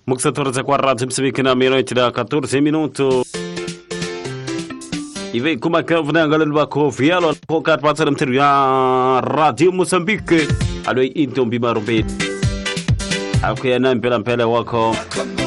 Muksatorza kwa radio Msambiki na meia-noite da 14 minutos. E vem com uma câmera galera com vialo focar passar meter a radio Moçambique. Alô então bimarubet. Aku ya nan pela wako.